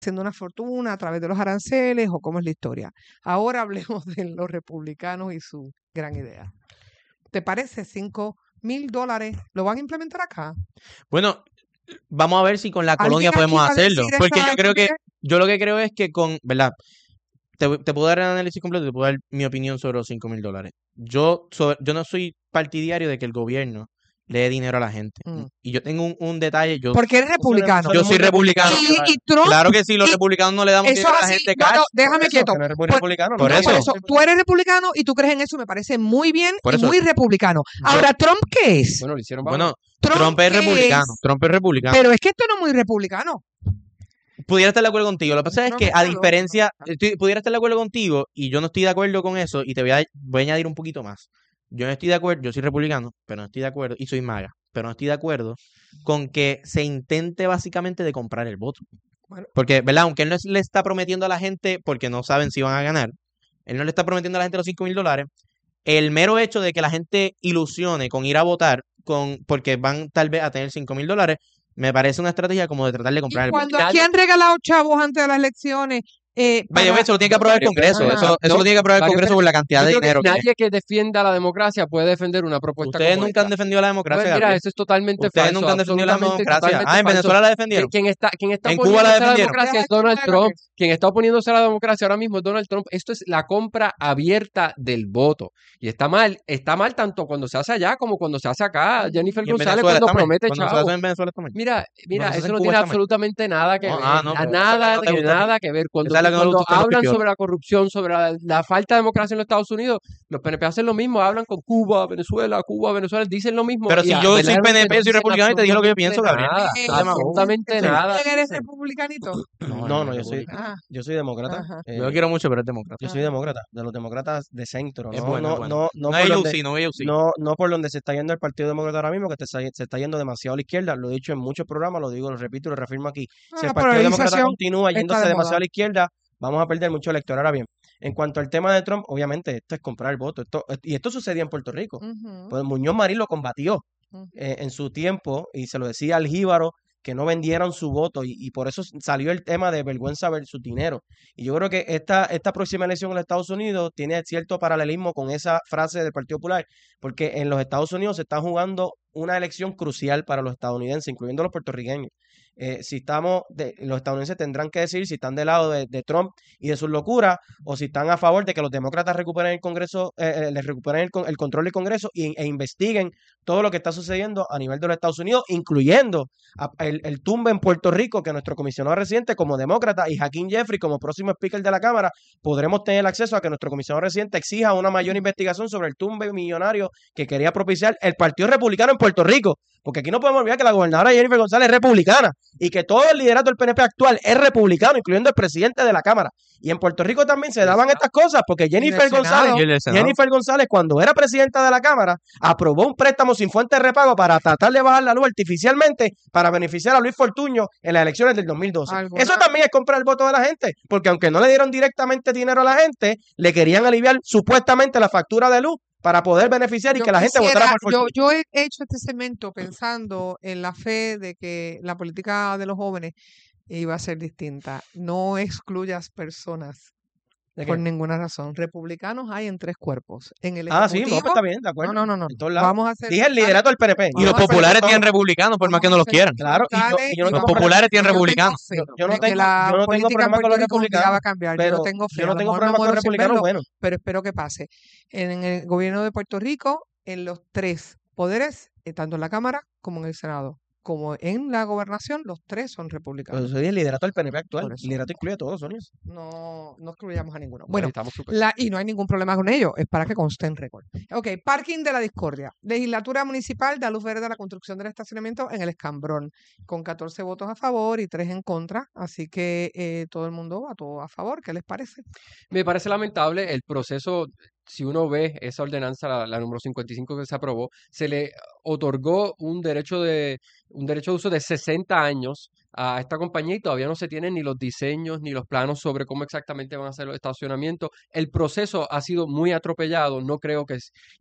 haciendo una fortuna a través de los aranceles o cómo es la historia. Ahora hablemos de los republicanos y su gran idea. ¿Te parece $5,000 lo van a implementar acá? Bueno, vamos a ver si con la colonia ¿Alguien aquí podemos va a hacerlo. decir Porque esta estupidez? yo lo que creo es que ¿verdad? Te puedo dar el análisis completo, te puedo dar mi opinión sobre los $5,000. Yo no soy partidario de que el gobierno le dé dinero a la gente. Y yo tengo un detalle, Porque eres republicano. yo soy republicano. Y Trump, Claro que sí, los y- republicanos no le damos eso dinero a la es así. gente No, cash. no, déjame quieto. Que no eres muy Por- republicano. por no, eso. Tú eres republicano y tú crees en eso, me parece muy bien Por y eso. muy republicano. Ahora, ¿Trump qué es? Bueno, lo hicieron Bueno, Trump Trump es ¿qué republicano. es? Trump es republicano. Pero es que esto no es muy republicano. Pudiera estar de acuerdo contigo. Lo que pasa es No que, me a acuerdo. diferencia, pudiera estar de acuerdo contigo y yo no estoy de acuerdo con eso y te voy a añadir un poquito más. Yo no estoy de acuerdo, yo soy republicano, pero no estoy de acuerdo, y soy MAGA, pero no estoy de acuerdo con que se intente básicamente de comprar el voto. Bueno. Porque, ¿verdad? Aunque él no le está prometiendo a la gente, porque no saben si van a ganar, él no le está prometiendo a la gente los $5,000, el mero hecho de que la gente ilusione con ir a votar, porque van tal vez a tener $5,000, me parece una estrategia como de tratar de comprar Y el voto. cuando aquí han regalado chavos antes de las elecciones, Vaya, eso lo tiene que aprobar el Congreso. Ajá. Eso lo tiene que aprobar el Congreso por la cantidad de Yo creo dinero que que nadie que defienda la democracia puede defender una propuesta ustedes como nunca han esta. defendido la democracia, Pues mira, Gabriel. eso es totalmente Ustedes falso. nunca han defendido la absolutamente, democracia. totalmente En Venezuela falso. la defendieron. Quien está En Cuba la oponiéndose a la defendieron. democracia es Donald Trump. Quien está oponiéndose a la democracia ahora mismo es Donald Trump. Esto es la compra abierta del voto. Y está mal tanto cuando se hace allá como cuando se hace acá. Jennifer Y en González Venezuela cuando está mal. promete Cuando se chavo. hace en Venezuela está mal. Mira, Cuando se hace eso en no Cuba tiene está mal. absolutamente nada que No, ver. no, pero esa es la que no te gusta a ti. Nada que ver. Cuando Esa es la que no te cuando gusta a los hablan pipiolos. sobre la corrupción, sobre la falta de democracia en los Estados Unidos, los PNP hacen lo mismo, hablan con Cuba, Venezuela, dicen lo mismo. Pero y si yo soy verdaderamente PNP, soy dicen republicano y te digo lo que yo pienso, absolutamente Gabriel. nada, absolutamente nada. ¿Eres republicanito? No, Ah, yo soy demócrata. ajá. Yo lo quiero mucho, pero es demócrata. Yo soy demócrata, de los demócratas de centro. Es No, bueno, no, es bueno. no, No por es donde- AOC, no es AOC. no por donde se está yendo el Partido Demócrata ahora mismo, que se está yendo demasiado a la izquierda. Lo he dicho en muchos programas, lo digo, lo repito y lo reafirmo aquí. Si La el Partido Demócrata polarización continúa está yéndose de demasiado moda. a la izquierda, vamos a perder mucho electorado. Ahora bien, en cuanto al tema de Trump, obviamente esto es comprar el voto. Y esto sucedía en Puerto Rico. Ujú, Pues Muñoz Marín lo combatió ujú. en su tiempo y se lo decía al jíbaro que no vendieran su voto y por eso salió el tema de vergüenza versus dinero. Y yo creo que esta próxima elección en los Estados Unidos tiene cierto paralelismo con esa frase del Partido Popular, porque en los Estados Unidos se está jugando una elección crucial para los estadounidenses, incluyendo los puertorriqueños. Los estadounidenses tendrán que decidir si están del lado de Trump y de sus locuras o si están a favor de que los demócratas recuperen el Congreso, les recuperen el control del Congreso e investiguen todo lo que está sucediendo a nivel de los Estados Unidos, incluyendo el tumbe en Puerto Rico, que nuestro comisionado residente como demócrata y Hakeem Jeffrey como próximo speaker de la Cámara, podremos tener acceso a que nuestro comisionado residente exija una mayor investigación sobre el tumbe millonario que quería propiciar el Partido Republicano en Puerto Rico. Porque aquí no podemos olvidar que la gobernadora Jennifer González es republicana y que todo el liderato del PNP actual es republicano, incluyendo el presidente de la Cámara. Y en Puerto Rico también se daban estas cosas porque Jennifer Senado. González, cuando era presidenta de la Cámara, aprobó un préstamo sin fuente de repago para tratar de bajar la luz artificialmente para beneficiar a Luis Fortuño en las elecciones del 2012. Eso también es comprar el voto de la gente, porque aunque no le dieron directamente dinero a la gente, le querían aliviar supuestamente la factura de luz para poder beneficiar y que la gente votara por Fortuño. Yo he hecho este segmento pensando en la fe de que la política de los jóvenes iba a ser distinta. No excluyas personas ¿De por qué? ninguna razón. Republicanos hay en 3 cuerpos. En el Sí, no, pues ejecutivo, está bien, de acuerdo. no. En todos lados. Vamos a hacer Dije el liderato del PNP. Y los Vamos a hacer populares todo. tienen republicanos, por más que no los quieran. Claro, y yo no Los tengo populares tienen Yo tengo republicanos. fe Yo no de que tengo- la yo no tengo política en problema con Puerto los Rico un día republicanos, va a cambiar. Yo pero no tengo fe. yo A no lo tengo mejor problema con muero los sin republicanos verlo, buenos. pero espero que pase. En el gobierno de Puerto Rico, en los 3 poderes, tanto en la Cámara como en el Senado, como en la gobernación, los 3 son Pero republicanos. soy el liderato del PNP actual. Por eso. El liderato incluye a todos, Sonia. No excluyamos a ninguno. Bueno, Bueno, estamos súper. y no hay ningún problema con ello, es para que conste en récord. Ok, parking de la discordia. Legislatura municipal da luz verde a la construcción del estacionamiento en el Escambrón, con 14 votos a favor y 3 en contra, así que todo el mundo votó a favor. ¿Qué les parece? Me parece lamentable el proceso. Si uno ve esa ordenanza, la número 55 que se aprobó, se le otorgó un derecho de uso de 60 años a esta compañía y todavía no se tienen ni los diseños ni los planos sobre cómo exactamente van a ser los estacionamientos. El proceso ha sido muy atropellado, no creo que y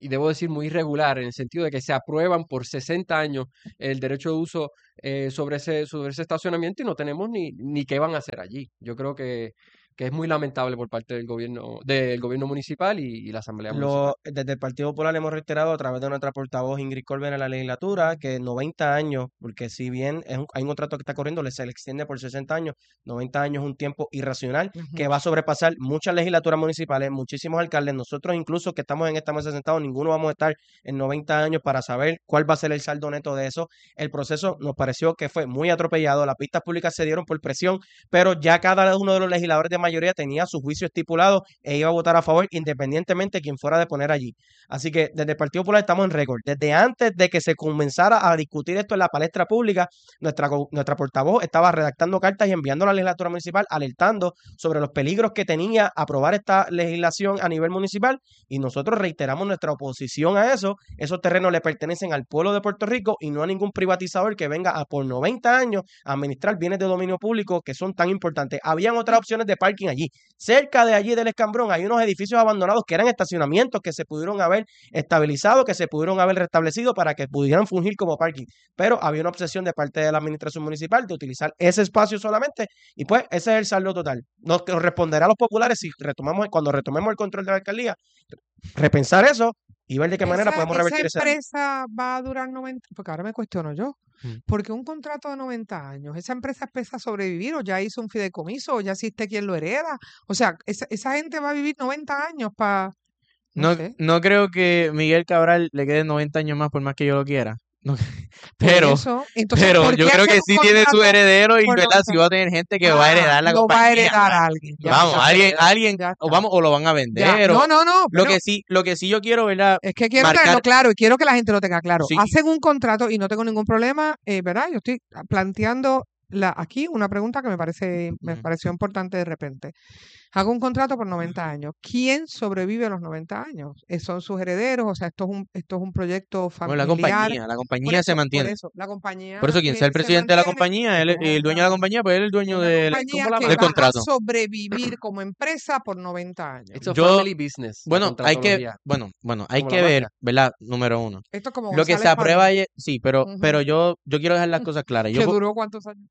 y debo decir muy irregular, en el sentido de que se aprueban por 60 años el derecho de uso sobre ese estacionamiento y no tenemos ni qué van a hacer allí. Yo creo que es muy lamentable por parte del gobierno municipal y la Asamblea Municipal. Desde el Partido Popular hemos reiterado a través de nuestra portavoz Ingrid Colbert en la legislatura que 90 años, porque si bien hay un contrato que está corriendo, se le extiende por 60 años, 90 años es un tiempo irracional que va a sobrepasar muchas legislaturas municipales, muchísimos alcaldes. Nosotros incluso que estamos en esta mesa sentados, ninguno vamos a estar en 90 años para saber cuál va a ser el saldo neto de eso. El proceso nos pareció que fue muy atropellado, las pistas públicas se dieron por presión, pero ya cada uno de los legisladores de mayoría tenía su juicio estipulado e iba a votar a favor independientemente de quien fuera de poner allí. Así que desde el Partido Popular estamos en récord. Desde antes de que se comenzara a discutir esto en la palestra pública, nuestra portavoz estaba redactando cartas y enviando a la legislatura municipal alertando sobre los peligros que tenía aprobar esta legislación a nivel municipal y nosotros reiteramos nuestra oposición a eso. Esos terrenos le pertenecen al pueblo de Puerto Rico y no a ningún privatizador que venga a por 90 años a administrar bienes de dominio público que son tan importantes. Habían otras opciones de parking allí. Cerca de allí del Escambrón hay unos edificios abandonados que eran estacionamientos que se pudieron haber estabilizado, que se pudieron haber restablecido para que pudieran fungir como parking. Pero había una obsesión de parte de la administración municipal de utilizar ese espacio solamente y pues ese es el saldo total. Nos responderá a los populares si cuando retomemos el control de la alcaldía, repensar eso y ver de qué manera podemos revertir esa empresa va a durar 90, porque ahora me cuestiono yo, porque un contrato de 90 años, ¿esa empresa empieza a sobrevivir o ya hizo un fideicomiso o ya existe quien lo hereda? O sea, esa gente va a vivir 90 años para, no sé. No creo que Miguel Cabral le quede 90 años más por más que yo lo quiera. No, Por pero eso, entonces, pero ¿por yo qué creo hacer que un sí tiene su contrato heredero y por ¿verdad? 90? Sí va a tener gente que va a heredar la Lo va a compañía. heredar a alguien. Ya Vamos, está. alguien, Ya o está. vamos, o lo van a Ya. vender, No, o no, no. lo Bueno, que sí yo quiero, ¿verdad? es que quiero Marcar, tenerlo claro y quiero que la gente lo tenga claro. sí, Hacen un contrato y no tengo ningún problema, ¿verdad? Yo estoy planteando aquí una pregunta que me pareció importante de repente. Hago un contrato por 90 años. ¿Quién sobrevive a los 90 años? ¿Son sus herederos? O sea, esto es un proyecto bueno, la familiar. Por compañía se eso, mantiene. la compañía Por eso quien sea el se presidente de la mantiene. compañía, el dueño de la compañía, pues él es el dueño Una del compañía que del va a contrato. sobrevivir como empresa por 90 años. It's a Yo, family business, la bueno, hay que, contratología, bueno, hay como que la ver, mafia. ¿verdad? Número uno. Esto es como Lo que se González aprueba, Padilla, sí, pero yo quiero dejar las cosas claras. que duró ¿cuántos años?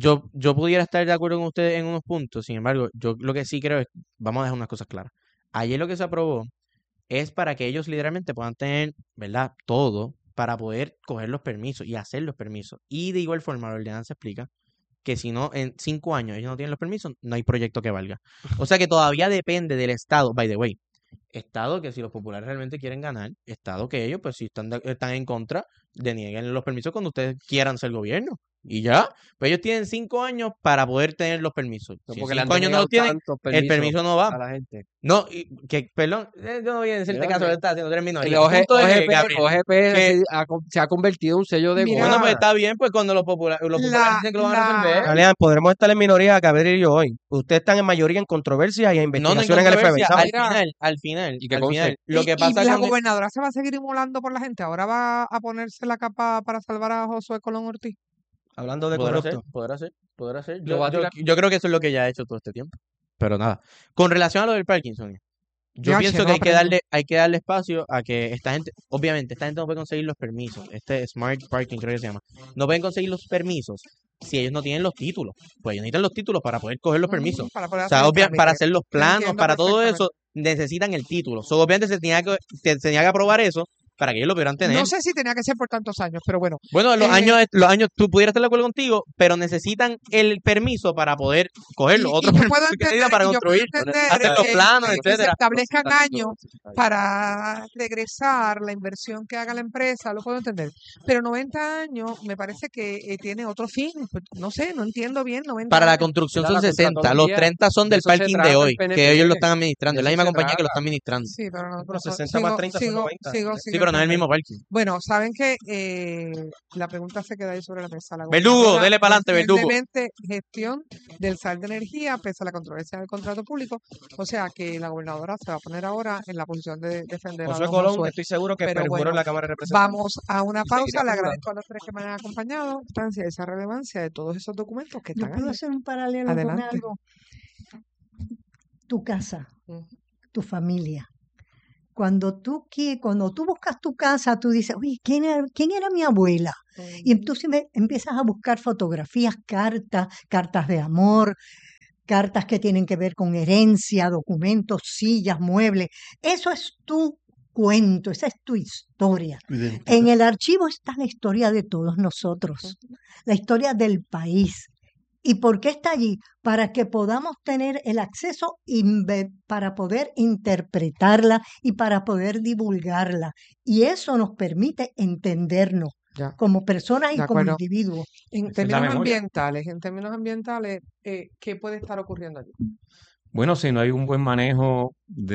Yo pudiera estar de acuerdo con ustedes en unos puntos, sin embargo, yo lo que sí creo es, vamos a dejar unas cosas claras. Ayer lo que se aprobó es para que ellos literalmente puedan tener, ¿verdad? Todo para poder coger los permisos y hacer los permisos. Y de igual forma, la ordenanza explica que si no, en 5 años ellos no tienen los permisos, no hay proyecto que valga. O sea que todavía depende del Estado, by the way. Estado que si los populares realmente quieren ganar, Estado que ellos, pues si están en contra, denieguen los permisos cuando ustedes quieran ser gobierno. Y ya, pues ellos tienen 5 años para poder tener los permisos. No, Si en porque le han 5 años no denegado los tienen, tantos el permisos permiso no va. a la gente. No, perdón, yo no voy a decirte Mira caso, que lo está haciendo, tú eres el minoría. El punto es, Gabriel, OGP que, se ha convertido en un sello de Mira, bueno, pues goma. está bien, pues cuando los populares La, dicen que lo van a resolver. Alian, podremos estar en minoría, Gabriel y yo hoy. Ustedes están en mayoría en controversia y en No, no en investigación en el FBI, controversia, ¿sabes? mira, Y que al conste, final, lo que y pasa la con gobernadora se va a seguir inmolando por la gente. Ahora va a ponerse la capa para salvar a Josué Colón Ortiz. Hablando de podrá ser, corrupto. podrá ser. lo va a tirar. Yo creo que eso es lo que ya ha hecho todo este tiempo. Pero nada, con relación a lo del parking, Sonia, yo Ya, pienso che, que no hay que aprendo. darle espacio a que esta gente, obviamente, esta gente no puede conseguir los permisos. Este Smart Parking creo que se llama. No pueden conseguir los permisos si ellos no tienen los títulos. Pues ellos necesitan los títulos para poder coger los permisos. Para poder O sea, hacer el para trámite. hacer los Te planos, entiendo para todo perfectamente. eso, necesitan el título. So, obviamente se tenía que aprobar eso para que ellos lo pudieran tener. No sé si tenía que ser por tantos años, pero bueno. Bueno, los años, tú pudieras estar de acuerdo contigo, pero necesitan el permiso para poder cogerlo. Otros yo puedo permisos que necesitan entender, para y yo puedo construir, entender hacer los planos, que se etcétera. establezcan años para regresar la inversión que haga la empresa, lo puedo entender. Pero 90 años me parece que tiene otro fin. Pues, no sé, no entiendo bien 90 Para la años. construcción Mira, son la 60, los contratología, 30 son de del eso se parking trata de el hoy, que PNP. ellos lo están administrando. De Es la eso misma se compañía que lo trata. está administrando. Sí, pero no, Pero 60 más 30 son 90. Sí, pero no es el mismo parking. Bueno, saben que la pregunta se queda ahí sobre la mesa. La Verdugo, gobernadora dele para adelante, Verdugo. recientemente gestión del sal de energía, pese a la controversia del contrato público. O sea que la gobernadora se va a poner ahora en la posición de defender a Josué don Colón, Josué. estoy seguro que Pero perjuró bueno, en la Cámara de Representantes. vamos a una Seguirá pausa. Le acumulando. agradezco a los tres que me han acompañado. La importancia y esa relevancia de todos esos documentos que Yo están puedo ahí. hacer un paralelo con Adelante. algo. Tu casa, Ujú. tu familia. Cuando cuando tú buscas tu casa, tú dices, oye, ¿quién era mi abuela? Y entonces empiezas a buscar fotografías, cartas de amor, cartas que tienen que ver con herencia, documentos, sillas, muebles. Eso es tu cuento, esa es tu historia. Tu identidad. En el archivo está la historia de todos nosotros, la historia del país. ¿Y por qué está allí? Para que podamos tener el acceso para poder interpretarla y para poder divulgarla. Y eso nos permite entendernos Ya, como personas y de como acuerdo. individuos. En Esa es la términos memoria. ambientales, ¿qué puede estar ocurriendo allí? Bueno, si no hay un buen manejo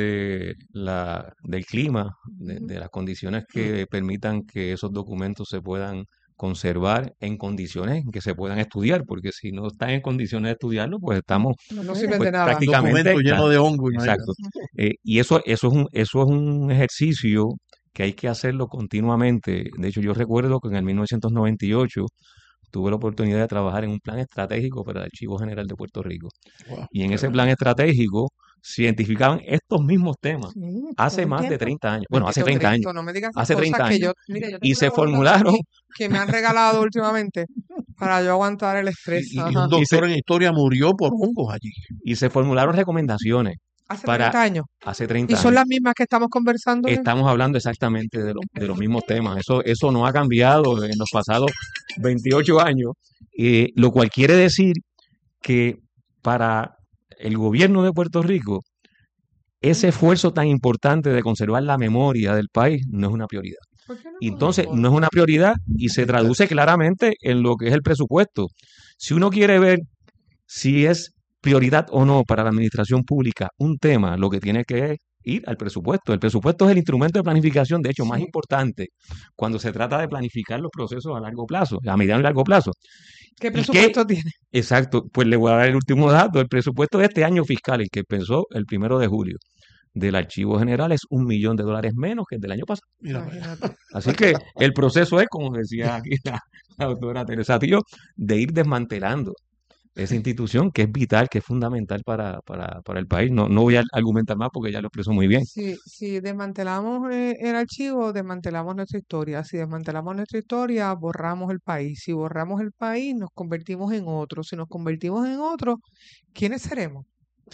del clima, Ujú. de las condiciones que permitan que esos documentos se puedan conservar en condiciones en que se puedan estudiar, porque si no están en condiciones de estudiarlo, pues estamos No sirven pues, de nada. prácticamente, Documento lleno claro, de hongo, imagínate. exacto. Y eso es un ejercicio que hay que hacerlo continuamente. De hecho, yo recuerdo que en el 1998 tuve la oportunidad de trabajar en un plan estratégico para el Archivo General de Puerto Rico. Wow, Y en qué ese bueno. plan estratégico se identificaban estos mismos temas Sí, todo hace el más de tiempo. 30 años. Bueno, hace Bendito 30 años. Cristo, no me digas esas Hace 30 cosas que años. mira, yo Y tengo se una bolita formularon, aquí que me han regalado últimamente para yo aguantar el estrés. Y un Ajá. doctor en historia murió por hongos allí. y se formularon recomendaciones Hace para 30 años. hace Y 30 son años. las mismas que estamos conversando. Estamos hablando exactamente de los mismos temas. Eso no ha cambiado en los pasados 28 años, lo cual quiere decir que para el gobierno de Puerto Rico, ese esfuerzo tan importante de conservar la memoria del país no es una prioridad. ¿Por qué no? Y entonces no es una prioridad y se traduce claramente en lo que es el presupuesto. Si uno quiere ver si es prioridad o no para la administración pública un tema, lo que tiene que ir al presupuesto. El presupuesto es el instrumento de planificación, de hecho, más Sí. importante cuando se trata de planificar los procesos a largo plazo, a mediano y largo plazo. ¿Qué ¿Y presupuesto tiene? Exacto, pues le voy a dar el último dato. El presupuesto de este año fiscal, el que empezó el 1 de julio, del Archivo General es $1 millón menos que el del año pasado. Mira, para allá. Imagínate. Así que el proceso es, como decía aquí la doctora Teresa Tío, de ir desmantelando esa institución que es vital, que es fundamental para el país. No voy a argumentar más porque ya lo expreso muy bien. Si desmantelamos el archivo, desmantelamos nuestra historia. Si desmantelamos nuestra historia, borramos el país. Si borramos el país, nos convertimos en otro. Si nos convertimos en otro, ¿quiénes seremos?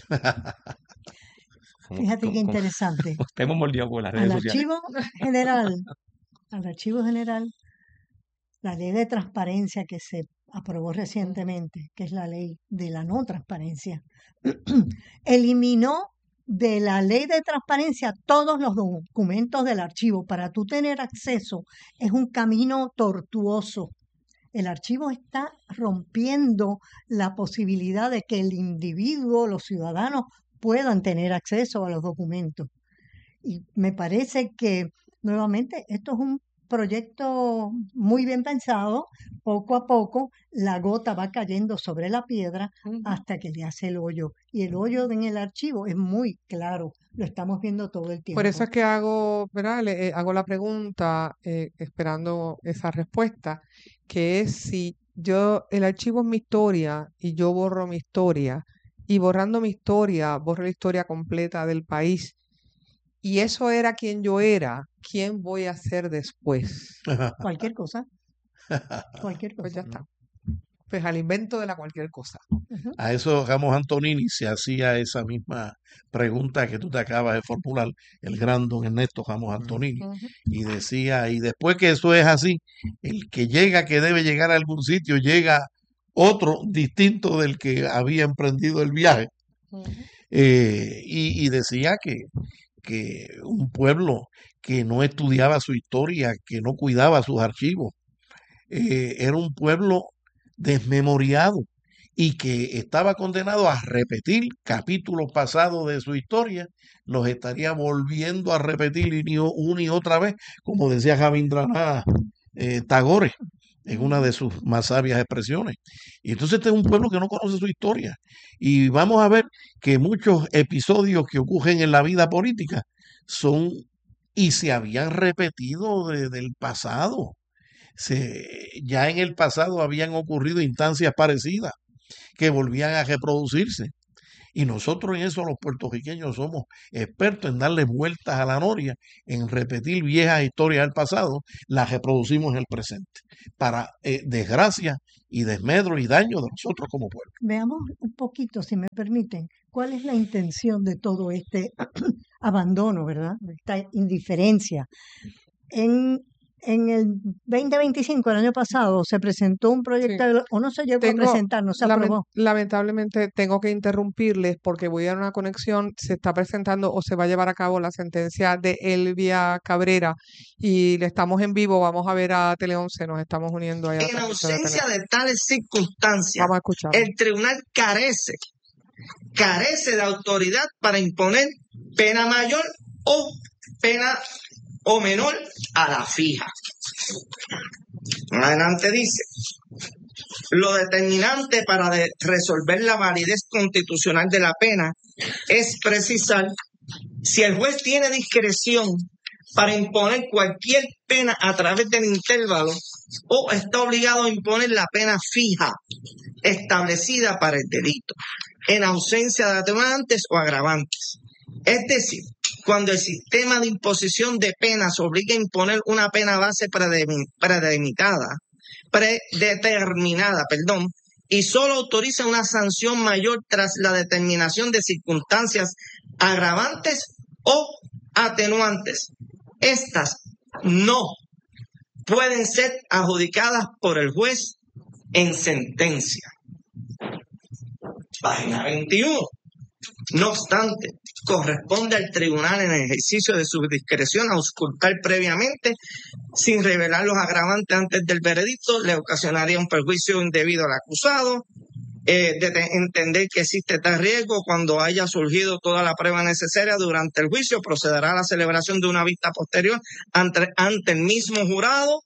Fíjate qué interesante. Estemos moldeados por las Al redes sociales. Archivo general, la ley de transparencia que se aprobó recientemente, que es la ley de la no transparencia, eliminó de la ley de transparencia todos los documentos del archivo. Para tú tener acceso es un camino tortuoso. El archivo está rompiendo la posibilidad de que el individuo, los ciudadanos, puedan tener acceso a los documentos. Y me parece que, nuevamente, esto es un proyecto muy bien pensado. Poco a poco, la gota va cayendo sobre la piedra Ujú. hasta que le hace el hoyo. Y el hoyo en el archivo es muy claro, lo estamos viendo todo el Por eso tiempo. es que hago, ¿verdad? Hago la pregunta esperando esa respuesta, que es si el archivo es mi historia y yo borro mi historia, y borrando mi historia, borro la historia completa del país, y eso era quien yo era, ¿quién voy a ser después? Cualquier cosa, cualquier Pues ya cosa. está. Pues al invento de la cualquier cosa. Ujú. A eso Ramos Antonini se hacía esa misma pregunta que tú te acabas de formular, el gran don Ernesto Ramos Antonini, Ujú. y decía, y después que eso es así, el que llega, que debe llegar a algún sitio, llega otro distinto del que había emprendido el viaje. Ujú. Y decía que un pueblo que no estudiaba su historia, que no cuidaba sus archivos, era un pueblo desmemoriado y que estaba condenado a repetir capítulos pasados de su historia, los estaría volviendo a repetir una y otra vez, como decía Rabindranath Tagore en una de sus más sabias expresiones. Y entonces este es un pueblo que no conoce su historia. Y vamos a ver que muchos episodios que ocurren en la vida política son y se habían repetido del pasado. Ya en el pasado habían ocurrido instancias parecidas que volvían a reproducirse. Y nosotros en eso los puertorriqueños somos expertos en darle vueltas a la noria, en repetir viejas historias del pasado, las reproducimos en el presente, para desgracia y desmedro y daño de nosotros como pueblo. Veamos un poquito, si me permiten, cuál es la intención de todo este abandono, ¿verdad? Esta indiferencia. En el 2025, el año pasado, se presentó un proyecto, Sí. o no se llegó a Tengo, presentar, no se aprobó. lamentablemente tengo que interrumpirles porque voy a una conexión. Se está presentando o se va a llevar a cabo la sentencia de Elvia Cabrera y le estamos en vivo. Vamos a ver a Tele 11, nos estamos uniendo ahí a la En transmisión de Tele ausencia 11. de tales circunstancias, Vamos a escucharlo. el tribunal carece de autoridad para imponer pena mayor o pena o menor a la fija. Más adelante dice, lo determinante para resolver la validez constitucional de la pena es precisar si el juez tiene discreción para imponer cualquier pena a través del intervalo o está obligado a imponer la pena fija establecida para el delito, en ausencia de atenuantes o agravantes. Es decir, cuando el sistema de imposición de penas obliga a imponer una pena base predeterminada, y solo autoriza una sanción mayor tras la determinación de circunstancias agravantes o atenuantes. Estas no pueden ser adjudicadas por el juez en sentencia. Página 21. No obstante, corresponde al tribunal en el ejercicio de su discreción auscultar previamente, sin revelar los agravantes antes del veredicto, le ocasionaría un perjuicio indebido al acusado, entender que existe tal riesgo cuando haya surgido toda la prueba necesaria durante el juicio, procederá a la celebración de una vista posterior ante el mismo jurado,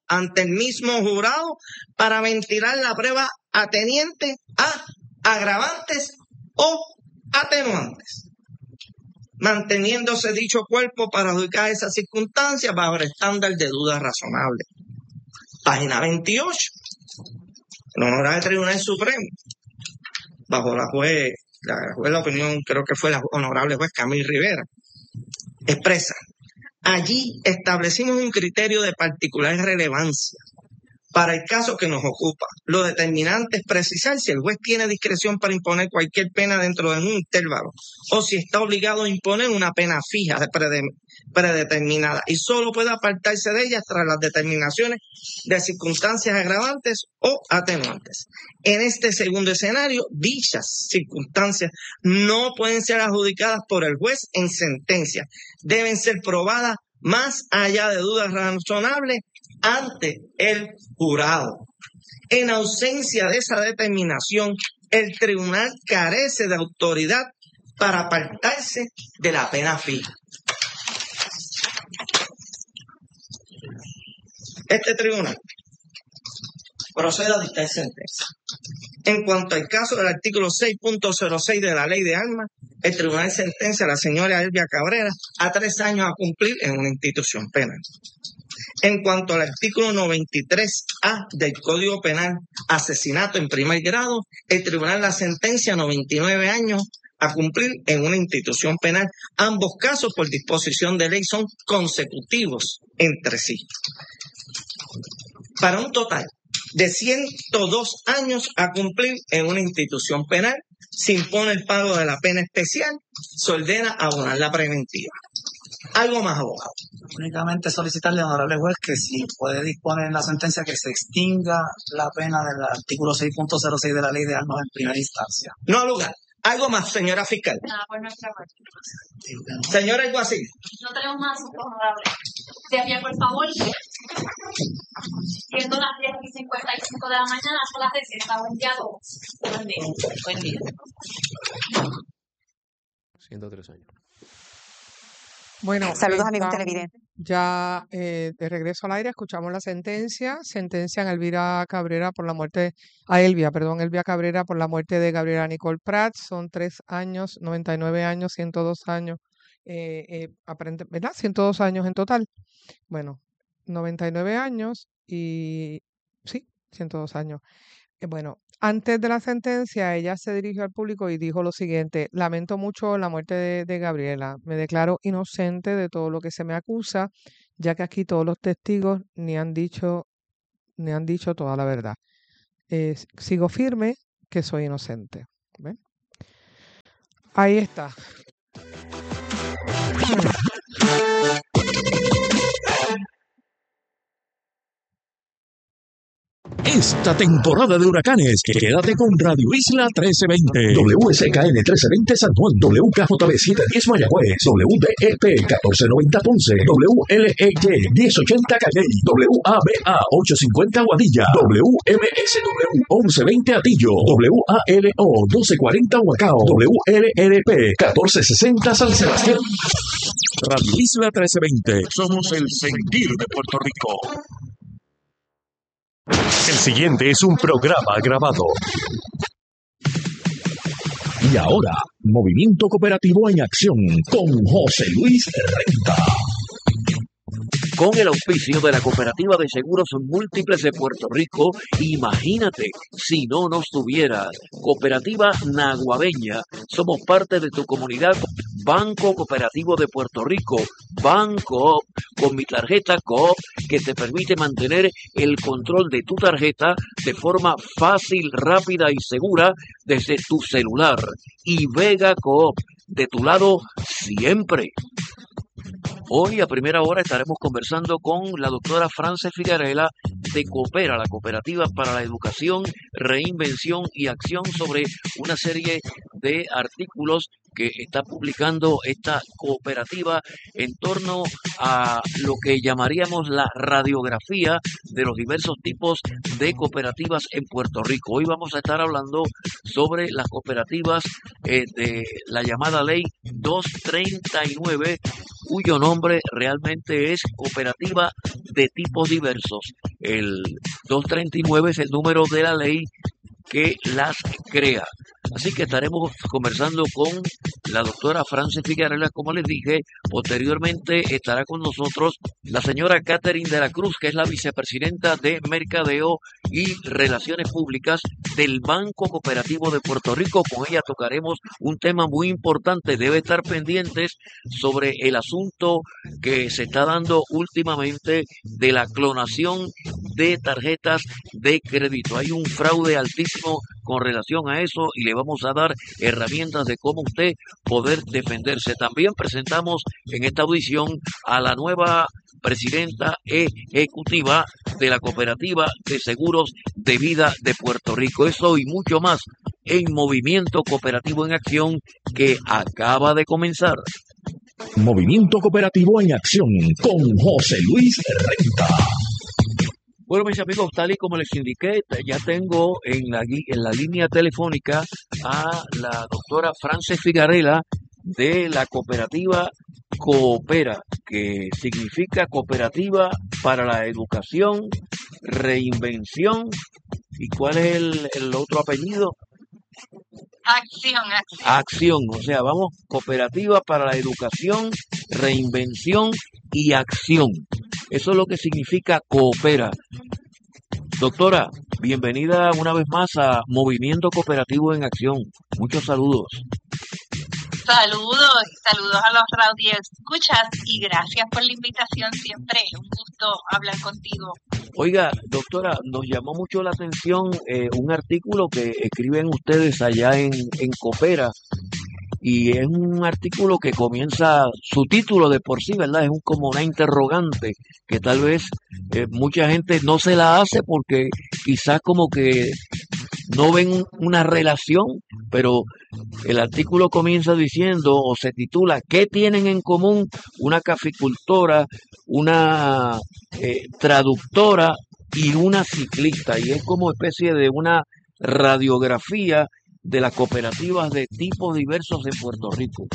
para ventilar la prueba ateniente a agravantes o atenuantes, manteniéndose dicho cuerpo para adjudicar esas circunstancias bajo el estándar de duda razonable. Página 28. El Honorable Tribunal Supremo, bajo la opinión, creo que fue la Honorable Juez Camil Rivera, expresa, allí establecimos un criterio de particular relevancia para el caso que nos ocupa. Lo determinante es precisar si el juez tiene discreción para imponer cualquier pena dentro de un intervalo o si está obligado a imponer una pena fija predeterminada y solo puede apartarse de ella tras las determinaciones de circunstancias agravantes o atenuantes. En este segundo escenario, dichas circunstancias no pueden ser adjudicadas por el juez en sentencia. Deben ser probadas más allá de dudas razonables ante el jurado. En ausencia de esa determinación, el tribunal carece de autoridad para apartarse de la pena fija. Este tribunal procede a dictar sentencia. En cuanto al caso del artículo 6.06 de la Ley de Armas, el tribunal sentencia a la señora Elvia Cabrera a 3 años a cumplir en una institución penal. En cuanto al artículo 93A del Código Penal, asesinato en primer grado, el tribunal la sentencia a 99 años a cumplir en una institución penal. Ambos casos, por disposición de ley, son consecutivos entre sí, para un total de 102 años a cumplir en una institución penal. Se impone el pago de la pena especial, se ordena abonar la preventiva. Algo más, abogado. Únicamente solicitarle al honorable juez que si puede disponer en la sentencia que se extinga la pena del artículo 6.06 de la Ley de Armas en primera instancia. No ha lugar. Algo más, señora fiscal. Nada por nuestra parte. Señora alguacil. No tenemos más asuntos, honorable. Sería, por favor, siendo las 10:55 de la mañana, son las 10. Buen día a todos. Buen día. Buen día. 103 años. Bueno, Saludos, amigos televidentes. ya de regreso al aire, escuchamos la sentencia. Sentencian a Elvia Cabrera por la muerte, Elvia Cabrera por la muerte de Gabriela Nicole Prats. Son 3 años, 99 años, 102 años, ¿verdad? 102 años en total. Bueno, 99 años y sí, 102 años. Bueno, Antes de la sentencia, ella se dirigió al público y dijo lo siguiente: lamento mucho la muerte de Gabriela. Me declaro inocente de todo lo que se me acusa, ya que aquí todos los testigos ni han dicho toda la verdad. Sigo firme que soy inocente. ¿Ven? Ahí está. Esta temporada de huracanes, quédate con Radio Isla 1320, WSKN 1320 San Juan, WKJB 710 Mayagüez, WDEP 1490 Ponce, WLEY 1080 Calley, WABA 850 Aguadilla, WMSW 1120 Atillo, WALO 1240 Huacao, WLRP 1460 San Sebastián. Radio Isla 1320, somos el sentir de Puerto Rico. El siguiente es un programa grabado. Y ahora, Movimiento Cooperativo en Acción con José Luis Renta. Con el auspicio de la Cooperativa de Seguros Múltiples de Puerto Rico, imagínate si no nos tuvieras. Cooperativa Naguabeña, somos parte de tu comunidad. Banco Cooperativo de Puerto Rico, Banco, con mi tarjeta Coop, que te permite mantener el control de tu tarjeta de forma fácil, rápida y segura desde tu celular. Y Vega Coop, de tu lado siempre. Hoy a primera hora estaremos conversando con la doctora Frances Figarela de Coopera, la Cooperativa para la Educación, Reinvención y Acción, sobre una serie de artículos que está publicando esta cooperativa en torno a lo que llamaríamos la radiografía de los diversos tipos de cooperativas en Puerto Rico. Hoy vamos a estar hablando sobre las cooperativas de la llamada Ley 239, cuyo nombre realmente es Cooperativa de Tipos Diversos. El 239 es el número de la ley que las crea. Así que estaremos conversando con la doctora Frances Figarela, como les dije. Posteriormente estará con nosotros la señora Catherine de la Cruz, que es la vicepresidenta de Mercadeo y Relaciones Públicas del Banco Cooperativo de Puerto Rico. Con ella tocaremos un tema muy importante. Debe estar pendientes sobre el asunto que se está dando últimamente de la clonación de tarjetas de crédito. Hay un fraude altísimo con relación a eso y le vamos a dar herramientas de cómo usted poder defenderse. También presentamos en esta audición a la nueva presidenta ejecutiva de la Cooperativa de Seguros de Vida de Puerto Rico. Eso y mucho más en Movimiento Cooperativo en Acción, que acaba de comenzar. Movimiento Cooperativo en Acción con José Luis Renta. Bueno, mis amigos, tal y como les indiqué, ya tengo en la línea telefónica a la doctora Frances Figarela de la cooperativa Coopera, que significa Cooperativa para la Educación, Reinvención. ¿Y cuál es el otro apellido? Acción, o sea, vamos, Cooperativa para la Educación, Reinvención y Acción. Eso es lo que significa Coopera. Doctora, bienvenida una vez más a Movimiento Cooperativo en Acción. Muchos saludos. Saludos a los radioescuchas y gracias por la invitación. Siempre es un gusto hablar contigo. Oiga, doctora, nos llamó mucho la atención un artículo que escriben ustedes allá en Coopera, y es un artículo que comienza, su título de por sí, ¿verdad? Es como una interrogante que tal vez mucha gente no se la hace porque quizás como que no ven una relación, pero el artículo comienza diciendo, o se titula, ¿qué tienen en común una caficultora, una traductora y una ciclista? Y es como especie de una radiografía de las cooperativas de tipos diversos de Puerto Rico.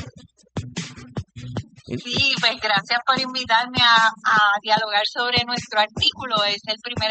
Sí, pues gracias por invitarme a dialogar sobre nuestro artículo. Es el primer